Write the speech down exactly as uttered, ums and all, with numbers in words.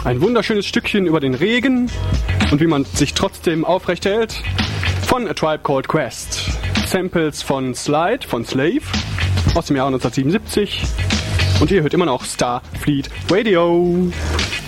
Ein wunderschönes Stückchen über den Regen und wie man sich trotzdem aufrecht hält von A Tribe Called Quest. Samples von Slide, von Slave aus dem Jahr neunzehnhundertsiebenundsiebzig und ihr hört immer noch Starfleet Radio.